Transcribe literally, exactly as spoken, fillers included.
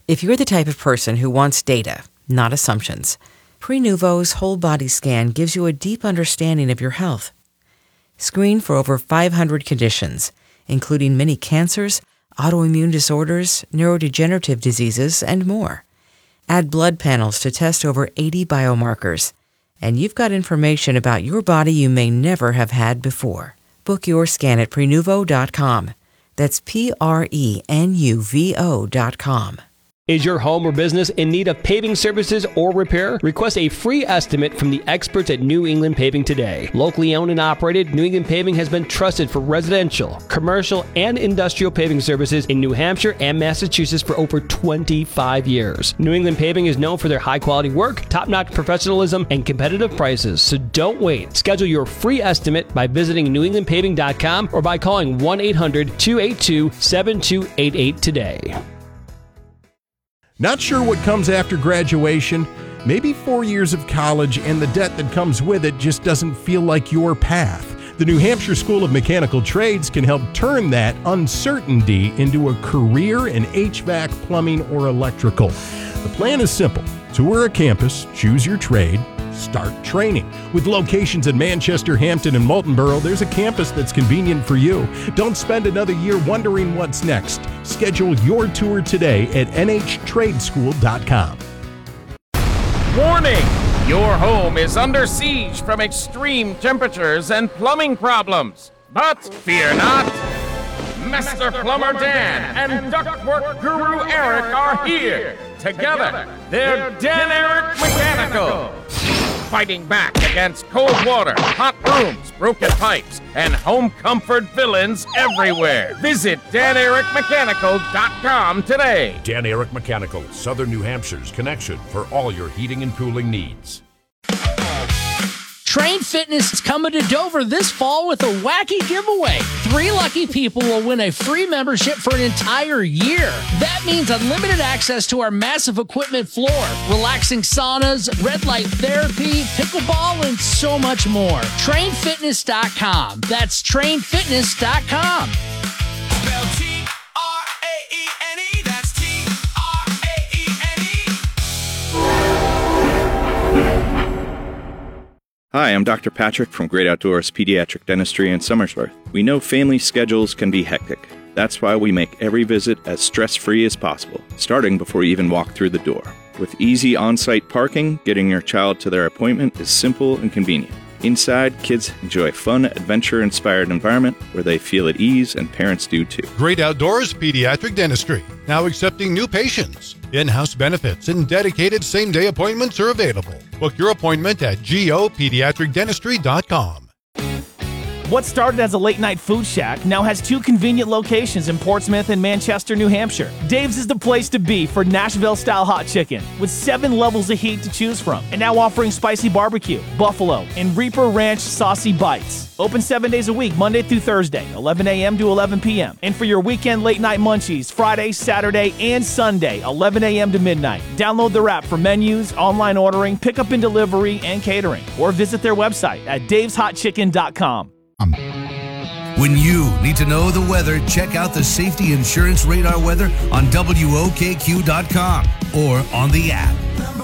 If you're the type of person who wants data, not assumptions, Prenuvo's whole body scan gives you a deep understanding of your health. Screen for over five hundred conditions, including many cancers, autoimmune disorders, neurodegenerative diseases, and more. Add blood panels to test over eighty biomarkers, and you've got information about your body you may never have had before. Book your scan at Prenuvo dot com. That's P R E N U V O dot com. Is your home or business in need of paving services or repair? Request a free estimate from the experts at New England Paving today. Locally owned and operated, New England Paving has been trusted for residential, commercial, and industrial paving services in New Hampshire and Massachusetts for over twenty-five years. New England Paving is known for their high-quality work, top-notch professionalism, and competitive prices, so don't wait. Schedule your free estimate by visiting New England Paving dot com or by calling one eight hundred two eight two seven two eight eight today. Not sure what comes after graduation? Maybe four years of college and the debt that comes with it just doesn't feel like your path. The New Hampshire School of Mechanical Trades can help turn that uncertainty into a career in H V A C, plumbing, or electrical. The plan is simple. Tour a campus, choose your trade, start training. With locations in Manchester, Hampton, and Moultonborough, there's a campus that's convenient for you. Don't spend another year wondering what's next. Schedule your tour today at N H trade school dot com. Warning! Your home is under siege from extreme temperatures and plumbing problems. But fear not! Master Plumber Dan and Ductwork Guru Eric are here. Together, they're Dan Eric Mechanical. Fighting back against cold water, hot rooms, broken pipes, and home comfort villains everywhere. Visit Dan Eric Mechanical dot com today. Dan Eric Mechanical, Southern New Hampshire's connection for all your heating and cooling needs. Train Fitness is coming to Dover this fall with a wacky giveaway. Three lucky people will win a free membership for an entire year. That means unlimited access to our massive equipment floor, relaxing saunas, red light therapy, pickleball, and so much more. Train Fitness dot com. That's Train Fitness dot com. Spell T R A E N E. That's T R A E N E. Hi, I'm Doctor Patrick from Great Outdoors Pediatric Dentistry in Somersworth. We know family schedules can be hectic. That's why we make every visit as stress-free as possible, starting before you even walk through the door. With easy on-site parking, getting your child to their appointment is simple and convenient. Inside, kids enjoy a fun, adventure-inspired environment where they feel at ease, and parents do too. Great Outdoors Pediatric Dentistry, now accepting new patients. In-house benefits and dedicated same-day appointments are available. Book your appointment at G O pediatric dentistry dot com. What started as a late-night food shack now has two convenient locations in Portsmouth and Manchester, New Hampshire. Dave's is the place to be for Nashville-style hot chicken, with seven levels of heat to choose from, and now offering spicy barbecue, buffalo, and Reaper Ranch saucy bites. Open seven days a week, Monday through Thursday, eleven a.m. to eleven p.m. And for your weekend late-night munchies, Friday, Saturday, and Sunday, eleven a.m. to midnight. Download their app for menus, online ordering, pickup and delivery, and catering. Or visit their website at daves hot chicken dot com. When you need to know the weather, check out the Safety Insurance Radar weather on W O K Q dot com or on the app.